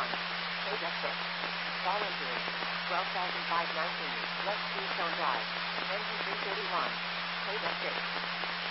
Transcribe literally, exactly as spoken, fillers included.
one. K six. Volunteers. twelve thousand five hundred nineteen. Left Keystone Drive. Engine three thirty-one. K six.